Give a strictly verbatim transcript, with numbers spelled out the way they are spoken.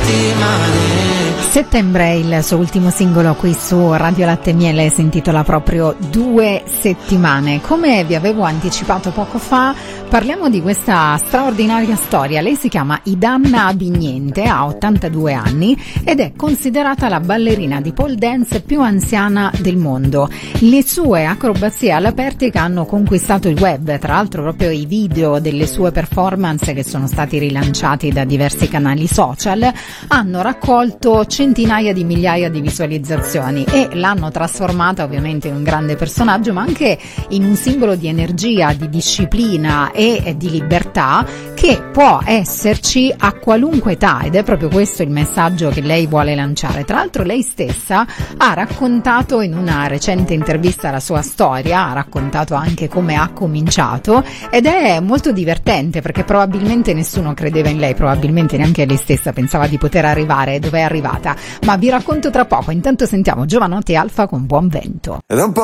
Settembre è il suo ultimo singolo qui su Radio Latte e Miele, si intitola proprio Due settimane. Come vi avevo anticipato poco fa, parliamo di questa straordinaria storia. Lei si chiama Idanna Abiniente, ha ottantadue anni ed è considerata la ballerina di pole dance più anziana del mondo. Le sue acrobazie all'apertica hanno conquistato il web, tra l'altro proprio i video delle sue performance, che sono stati rilanciati da diversi canali social, hanno raccolto centinaia di migliaia di visualizzazioni e l'hanno trasformata ovviamente in un grande personaggio, ma anche in un simbolo di energia, di disciplina e di libertà che può esserci a qualunque età, ed è proprio questo il messaggio che lei vuole lanciare. Tra l'altro lei stessa ha raccontato in una recente intervista la sua storia, ha raccontato anche come ha cominciato, ed è molto divertente perché probabilmente nessuno credeva in lei, probabilmente neanche lei stessa pensava di poter arrivare dove è arrivata, ma vi racconto tra poco. Intanto sentiamo Giovanotti e Alfa con Buon Vento. Ed è un po'